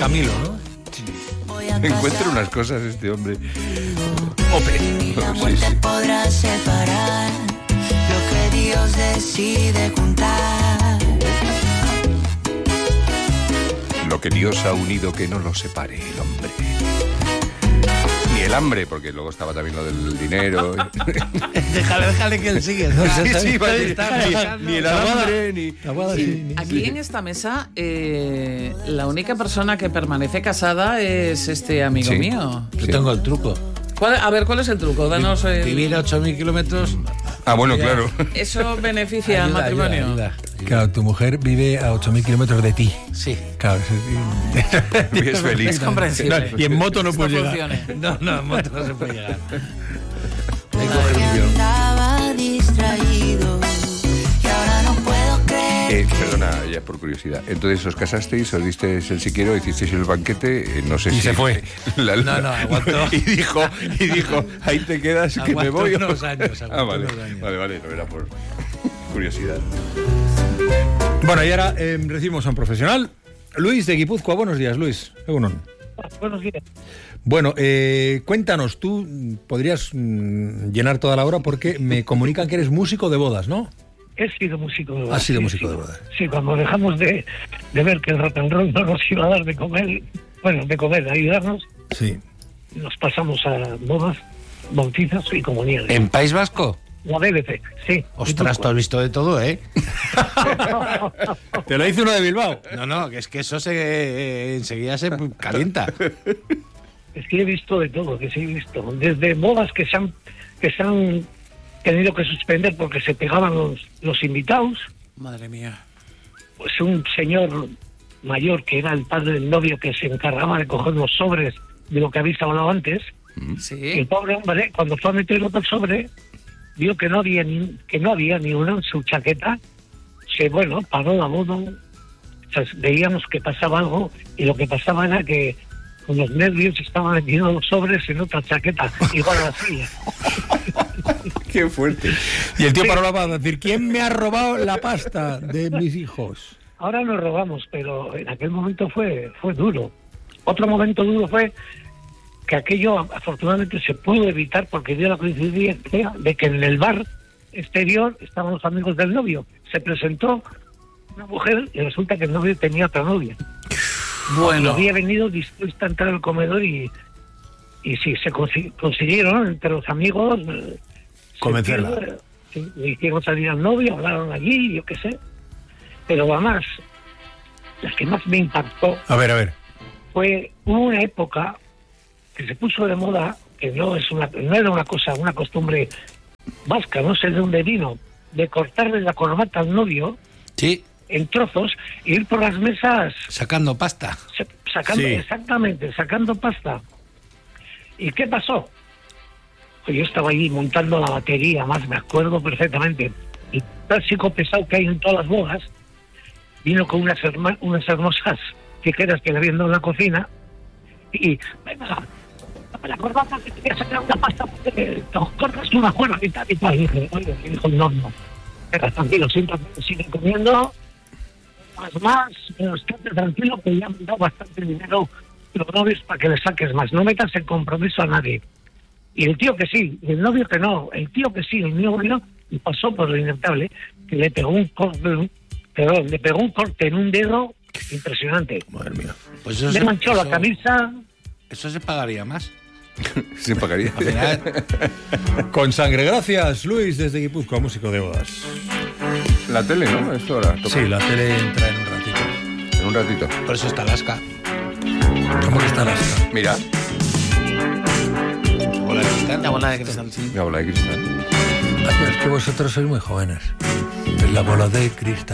Camilo, ¿no? Encuentra unas cosas este hombre. La muerte podrá separar lo que Dios decide juntar. Lo que Dios ha unido que no lo separe el hombre. Ni el hambre, porque luego estaba también lo del dinero. Déjale que él sigue. ¿No? Ni el hambre, ni... Aquí en esta mesa, la única persona que permanece casada es este amigo mío. Yo tengo el truco. A ver, ¿cuál es el truco? Danos Vivir a 8.000 kilómetros. Ah, bueno, claro. ¿Eso beneficia al matrimonio? Ayuda. Claro, tu mujer vive a 8.000 kilómetros de ti. Sí. Claro, Es feliz. Es comprensible. y en moto no Esto puedes llegar. funciona. No, en moto no se puede llegar. Andaba distraído y ahora no puedo creer. Perdona, ya por curiosidad. Entonces os casasteis, os disteis el si quiero, hicisteis el banquete, no sé Y si... se fue. No, aguantó. Y dijo, ahí te quedas, que me Aguantó voy. unos años, Vale, unos años. vale, no era por curiosidad. Bueno, y ahora recibimos a un profesional. Luis de Guipúzcoa. Buenos días, Luis. Egunon. Buenos días. Bueno, cuéntanos, tú podrías llenar toda la hora porque me comunican que eres músico de bodas, ¿no? He sido músico de bodas. Has sido músico de bodas. Sí, cuando dejamos de ver que el rock and roll no nos iba a dar de comer, de ayudarnos, Sí. nos pasamos a bodas, bautizos y comuniones. ¿En País Vasco? La BBC, sí. Ostras, tú has visto de todo, ¿eh? Te lo dice uno de Bilbao. No, que es que eso enseguida se calienta. Es que he visto de todo, que sí he visto. Desde bodas que se han tenido que suspender porque se pegaban los invitados. Madre mía. Pues un señor mayor que era el padre del novio que se encargaba de coger los sobres de lo que habéis hablado antes. Y Sí. el pobre hombre, cuando fue a meter otro sobre, vio que no había ni uno en su chaqueta. Paró la boda. O sea, veíamos que pasaba algo y lo que pasaba era que con los nervios estaban metiendo los sobres en otra chaqueta, igual así. Qué fuerte. Y el tío paró la paz a decir, ¿quién me ha robado la pasta de mis hijos? Ahora nos robamos, pero en aquel momento fue duro. Otro momento duro fue que aquello afortunadamente se pudo evitar porque dio la coincidencia de que en el bar exterior estaban los amigos del novio. Se presentó una mujer y resulta que el novio tenía otra novia. Bueno. Había venido dispuesta a entrar al comedor y sí, se consiguieron entre los amigos Convencerla. Sí, le hicieron salir al novio, hablaron allí, yo qué sé. Pero además, la que más me impactó A ver. fue una época que se puso de moda, que no era una costumbre vasca, no sé de dónde vino, de cortarle la corbata al novio Sí, en trozos e ir por las mesas sacando pasta. sacando pasta. ¿Y qué pasó? Pues yo estaba allí montando la batería, más me acuerdo perfectamente. El clásico pesado que hay en todas las bodas vino con unas hermosas tijeras que le habían dado en la cocina y venga, la corbata que te voy a sacar una pasta porque te cortas una cuerda y tal. Y dije, oye, y dijo, no, venga, tranquilo, sigue comiendo, más, pero estate tranquilo que ya me han dado bastante dinero los novios para que le saques más, no metas en compromiso a nadie. Y el tío que sí, el novio que no, el tío que sí, el novio, y pasó por lo inevitable, que le pegó un corte en un dedo impresionante. Madre mía. Pues eso Le manchó la camisa. Eso se pagaría más. Se pagaría. Al final, Con sangre. Gracias, Luis, desde Guipúzcoa, músico de bodas. La tele, ¿no? Esto ahora toca. Sí, la tele entra en un ratito. En un ratito. por eso está Alaska. ¿Cómo que está la asca? Mira, Bola de cristal. La bola de cristal, sí. la bola de cristal. Es que vosotros sois muy jóvenes. Es la bola de cristal.